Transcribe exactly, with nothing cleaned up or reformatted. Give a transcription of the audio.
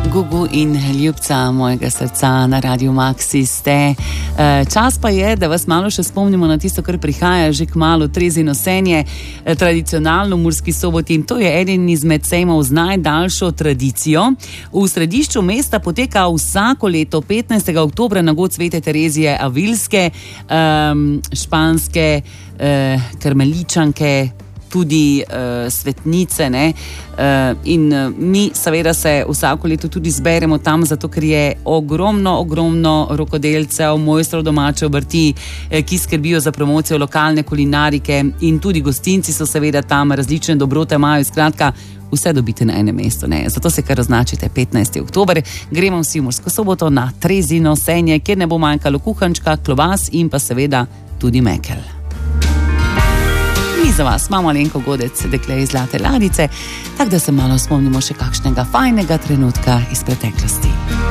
Gugu in ljubca mojega srca na Radiu Maxi ste. Čas pa je, da vas malo še spomnimo na tisto, kar prihaja že kmalu, Trezi nosenje, tradicionalno v Murski Soboti. In to je eden izmed sejmov z najdaljšo tradicijo. V središču mesta poteka vsako leto petnajstega oktobra na god Svete Terezije Avilske, um, španske uh, karmeličanke, tudi uh, svetnice, ne? Uh, in uh, mi seveda se vsako leto tudi zberemo tam, zato ker je ogromno, ogromno rokodelcev, mojstrov domače obrti, eh, ki skrbijo za promocijo lokalne kulinarike, in tudi gostinci so seveda tam, različne dobrote imajo, skratka, vse dobite na enem mestu, ne? Zato se kar označite petnajstega oktober. Gremo vsi v Mursko Soboto na Trezi nosenje, kjer ne bo manjkalo kuhančka, klobas in pa seveda tudi mekel. Mi za vas imamo Alenko Godec, dekle iz Zlate Ladice, tako da se malo spomnimo še kakšnega fajnega trenutka iz preteklosti.